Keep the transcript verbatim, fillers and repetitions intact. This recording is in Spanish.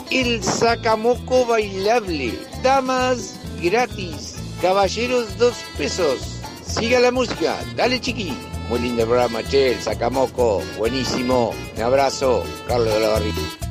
el sacamoco bailable. Damas gratis, caballeros dos pesos. Siga la música, dale chiqui. Muy lindo programa, che, el sacamoco, buenísimo. Un abrazo, Carlos de la Barriga.